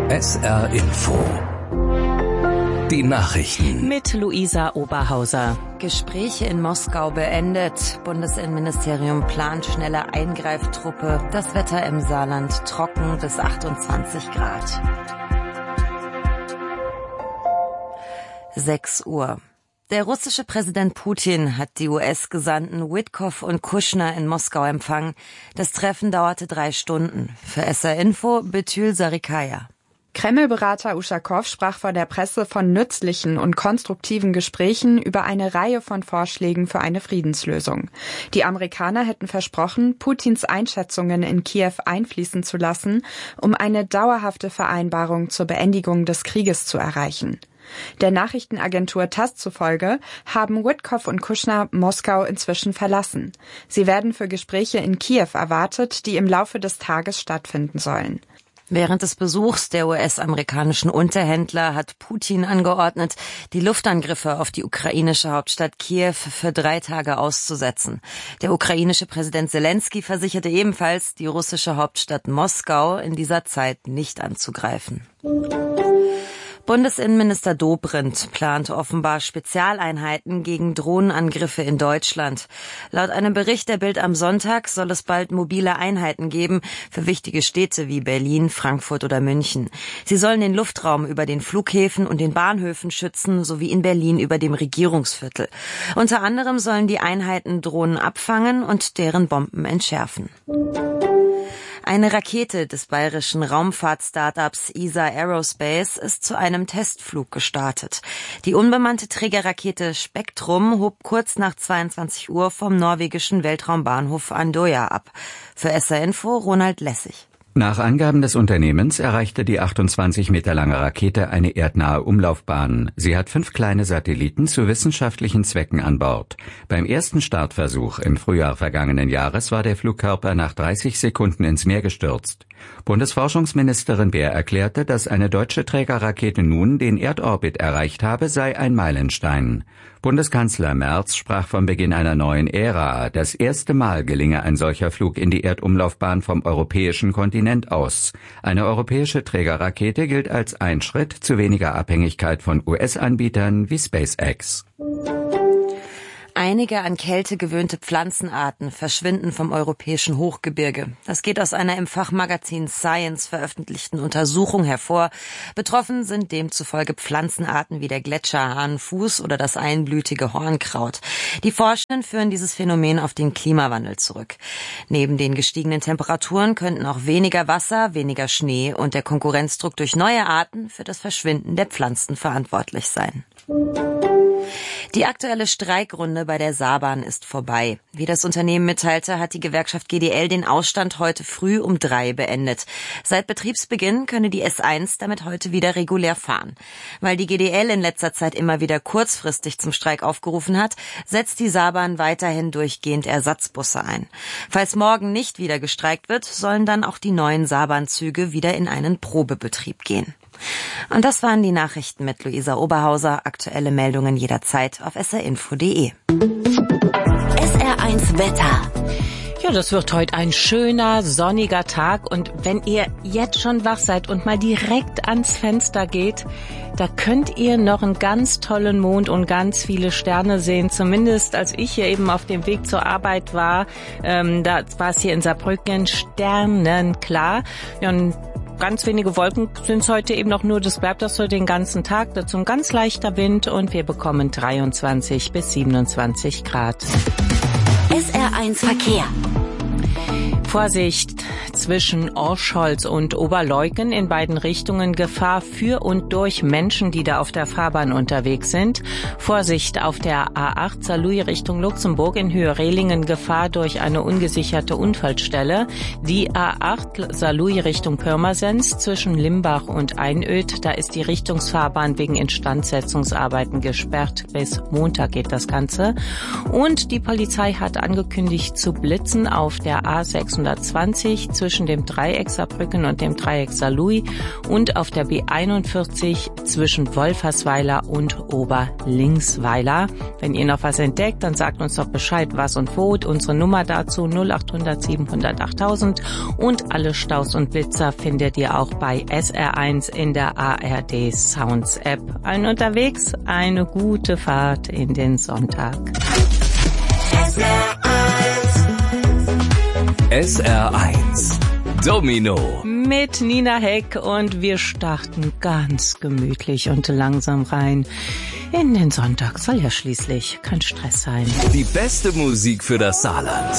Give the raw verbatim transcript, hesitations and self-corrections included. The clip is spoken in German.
S R Info. Die Nachrichten. Mit Luisa Oberhauser. Gespräche in Moskau beendet. Bundesinnenministerium plant schnelle Eingreiftruppe. Das Wetter im Saarland trocken bis achtundzwanzig Grad. sechs Uhr. Der russische Präsident Putin hat die U S-Gesandten Witkoff und Kushner in Moskau empfangen. Das Treffen dauerte drei Stunden. Für S R Info Betül Sarikaya. Kreml-Berater Uschakow sprach vor der Presse von nützlichen und konstruktiven Gesprächen über eine Reihe von Vorschlägen für eine Friedenslösung. Die Amerikaner hätten versprochen, Putins Einschätzungen in Kiew einfließen zu lassen, um eine dauerhafte Vereinbarung zur Beendigung des Krieges zu erreichen. Der Nachrichtenagentur TASS zufolge haben Witkoff und Kushner Moskau inzwischen verlassen. Sie werden für Gespräche in Kiew erwartet, die im Laufe des Tages stattfinden sollen. Während des Besuchs der U S-amerikanischen Unterhändler hat Putin angeordnet, die Luftangriffe auf die ukrainische Hauptstadt Kiew für drei Tage auszusetzen. Der ukrainische Präsident Selenskyj versicherte ebenfalls, die russische Hauptstadt Moskau in dieser Zeit nicht anzugreifen. Bundesinnenminister Dobrindt plant offenbar Spezialeinheiten gegen Drohnenangriffe in Deutschland. Laut einem Bericht der Bild am Sonntag soll es bald mobile Einheiten geben für wichtige Städte wie Berlin, Frankfurt oder München. Sie sollen den Luftraum über den Flughäfen und den Bahnhöfen schützen, sowie in Berlin über dem Regierungsviertel. Unter anderem sollen die Einheiten Drohnen abfangen und deren Bomben entschärfen. Eine Rakete des bayerischen Raumfahrt-Startups E S A Aerospace ist zu einem Testflug gestartet. Die unbemannte Trägerrakete Spektrum hob kurz nach zweiundzwanzig Uhr vom norwegischen Weltraumbahnhof Andøya ab. Für S R Info Ronald Lessig. Nach Angaben des Unternehmens erreichte die achtundzwanzig Meter lange Rakete eine erdnahe Umlaufbahn. Sie hat fünf kleine Satelliten zu wissenschaftlichen Zwecken an Bord. Beim ersten Startversuch im Frühjahr vergangenen Jahres war der Flugkörper nach dreißig Sekunden ins Meer gestürzt. Bundesforschungsministerin Beer erklärte, dass eine deutsche Trägerrakete nun den Erdorbit erreicht habe, sei ein Meilenstein. Bundeskanzler Merz sprach vom Beginn einer neuen Ära. Das erste Mal gelinge ein solcher Flug in die Erdumlaufbahn vom europäischen Kontinent aus. Eine europäische Trägerrakete gilt als ein Schritt zu weniger Abhängigkeit von U S-Anbietern wie SpaceX. Einige an Kälte gewöhnte Pflanzenarten verschwinden vom europäischen Hochgebirge. Das geht aus einer im Fachmagazin Science veröffentlichten Untersuchung hervor. Betroffen sind demzufolge Pflanzenarten wie der Gletscherhahnenfuß oder das einblütige Hornkraut. Die Forschenden führen dieses Phänomen auf den Klimawandel zurück. Neben den gestiegenen Temperaturen könnten auch weniger Wasser, weniger Schnee und der Konkurrenzdruck durch neue Arten für das Verschwinden der Pflanzen verantwortlich sein. Die aktuelle Streikrunde bei der Saarbahn ist vorbei. Wie das Unternehmen mitteilte, hat die Gewerkschaft G D L den Ausstand heute früh um drei beendet. Seit Betriebsbeginn könne die S eins damit heute wieder regulär fahren. Weil die G D L in letzter Zeit immer wieder kurzfristig zum Streik aufgerufen hat, setzt die Saarbahn weiterhin durchgehend Ersatzbusse ein. Falls morgen nicht wieder gestreikt wird, sollen dann auch die neuen Saarbahnzüge wieder in einen Probebetrieb gehen. Und das waren die Nachrichten mit Luisa Oberhauser. Aktuelle Meldungen jederzeit auf s r info punkt d e. S R eins Wetter. Ja, das wird heute ein schöner, sonniger Tag. Und wenn ihr jetzt schon wach seid und mal direkt ans Fenster geht, da könnt ihr noch einen ganz tollen Mond und ganz viele Sterne sehen. Zumindest als ich hier eben auf dem Weg zur Arbeit war, ähm, da war es hier in Saarbrücken sternenklar. Ja, und ganz wenige Wolken sind es heute eben noch nur. Das bleibt das heute den ganzen Tag. Dazu ein ganz leichter Wind und wir bekommen dreiundzwanzig bis siebenundzwanzig Grad. S R eins Verkehr. Vorsicht zwischen Orscholz und Oberleuggen, in beiden Richtungen Gefahr für und durch Menschen, die da auf der Fahrbahn unterwegs sind. Vorsicht auf der A acht Saarlouis Richtung Luxemburg, in Höhe Rehlingen Gefahr durch eine ungesicherte Unfallstelle. Die A acht Saarlouis Richtung Pirmasens zwischen Limbach und Einöd, da ist die Richtungsfahrbahn wegen Instandsetzungsarbeiten gesperrt. Bis Montag geht das Ganze. Und die Polizei hat angekündigt zu blitzen auf der A sechs achthundertzwanzig zwischen dem Dreieck Saarbrücken und dem Dreieck Saarlouis und auf der B einundvierzig zwischen Wolfersweiler und Oberlingsweiler. Wenn ihr noch was entdeckt, dann sagt uns doch Bescheid, was und wo. Unsere Nummer dazu null acht hundert siebenhundert achttausend und alle Staus und Blitzer findet ihr auch bei S R eins in der A R D Sounds App. Ein unterwegs, eine gute Fahrt in den Sonntag. S R eins. S R eins. Domino. Mit Nina Heck und wir starten ganz gemütlich und langsam rein. In den Sonntag soll ja schließlich kein Stress sein. Die beste Musik für das Saarland.